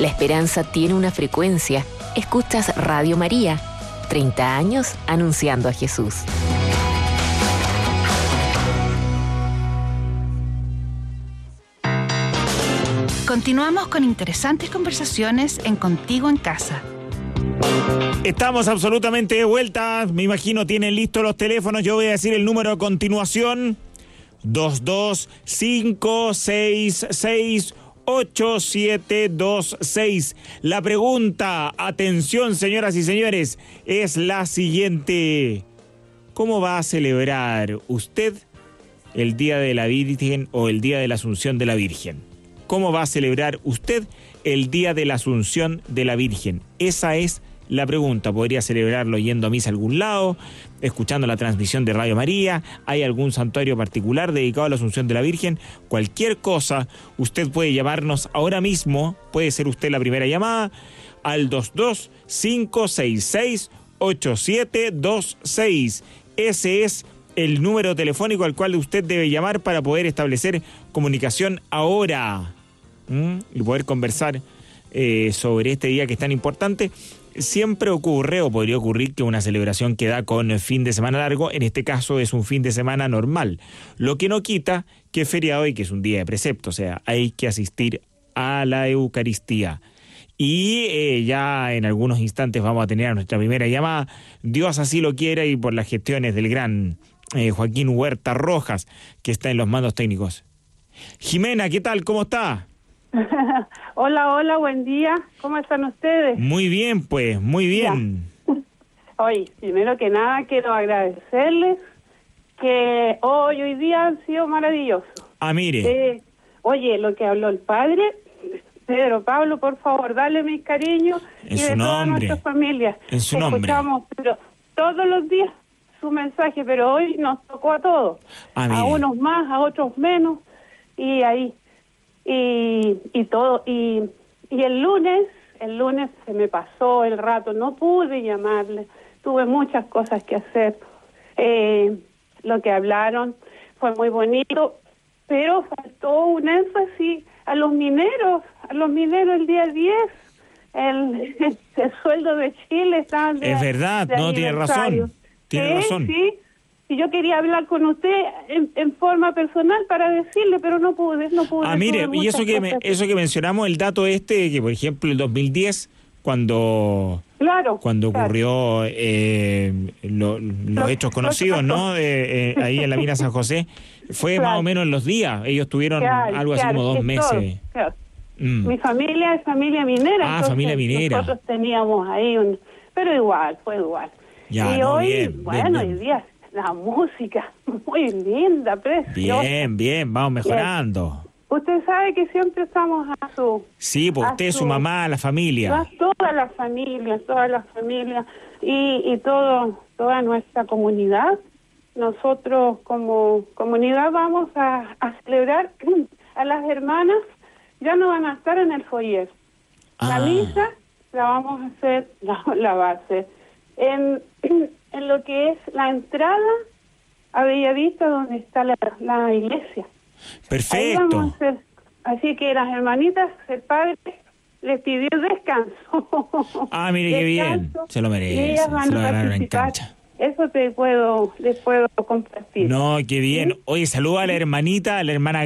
La esperanza tiene una frecuencia. Escuchas Radio María. 30 años anunciando a Jesús. Continuamos con interesantes conversaciones en Contigo en Casa. Estamos absolutamente de vuelta. Me imagino tienen listos los teléfonos. Yo voy a decir el número a continuación. 225668726. La pregunta, atención señoras y señores, es la siguiente. ¿Cómo va a celebrar usted el Día de la Virgen o el Día de la Asunción de la Virgen? ¿Cómo va a celebrar usted el Día de la Asunción de la Virgen? Esa es la pregunta. Podría celebrarlo yendo a misa a algún lado, escuchando la transmisión de Radio María. ¿Hay algún santuario particular dedicado a la Asunción de la Virgen? Cualquier cosa, usted puede llamarnos ahora mismo. Puede ser usted la primera llamada al 225668726. Ese es el número telefónico al cual usted debe llamar para poder establecer comunicación ahora y poder conversar sobre este día que es tan importante. Siempre ocurre o podría ocurrir que una celebración que da con fin de semana largo, en este caso es un fin de semana normal, lo que no quita que es feriado y que es un día de precepto, o sea, hay que asistir a la Eucaristía. Y ya en algunos instantes vamos a tener a nuestra primera llamada, Dios así lo quiera y por las gestiones del gran Joaquín Huerta Rojas, que está en los mandos técnicos. Jimena, ¿qué tal? ¿Cómo está? Hola, buen día. ¿Cómo están ustedes? Muy bien, pues, muy bien. Oye, primero que nada quiero agradecerles que hoy día han sido maravillosos. Ah, mire. Oye, lo que habló el padre, Pedro Pablo, por favor, dale mis cariños en y de toda nuestra familia. En su nombre. Escuchamos todos los días su mensaje, pero hoy nos tocó a todos. A unos más, a otros menos, y ahí. Y todo, y el lunes se me pasó el rato, no pude llamarle, tuve muchas cosas que hacer. Lo que hablaron fue muy bonito, pero faltó un énfasis a los mineros el día 10, el sueldo de Chile está es verdad, no, tiene razón. Sí. Y yo quería hablar con usted en forma personal para decirle, pero no pude. Ah, mire, y eso que mencionamos, el dato que por ejemplo el 2010, cuando ocurrió los hechos conocidos, ¿no? Ahí en la mina San José, fue más o menos en los días. Ellos tuvieron algo así como 2 meses. Mi familia es familia minera. Ah, familia minera. Nosotros teníamos ahí pero fue igual. Ya, y no, hoy, bien, hoy día la música, muy linda, preciosa. Bien, vamos mejorando. Usted sabe que siempre estamos a su... Sí, pues usted, su mamá, la familia. Toda la familia y toda nuestra comunidad. Nosotros como comunidad vamos a celebrar a las hermanas, ya no van a estar en el foyer. La misa la vamos a hacer, la base, en lo que es la entrada a Bellavista, donde está la iglesia. Perfecto. Así que las hermanitas, el padre les pidió descanso. Ah, mire qué bien, se lo merece, se lo ganaron en cancha. Eso les puedo compartir. No, qué bien. Oye, saluda a la hermanita, a la hermana